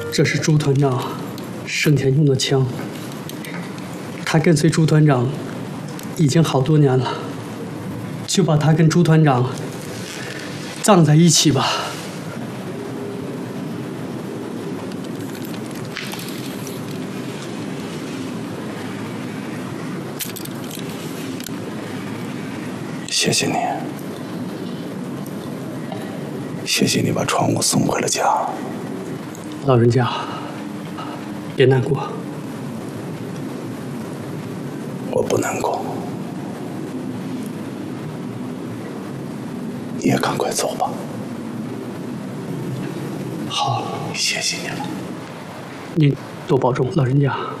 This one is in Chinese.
这是朱团长生前用的枪，他跟随朱团长已经好多年了，就把他跟朱团长葬在一起吧。 谢谢你，谢谢你把窗户送回了家。 老人家，别难过。 我不难过，你也赶快走吧。 好， 谢谢你了。 您多保重，老人家。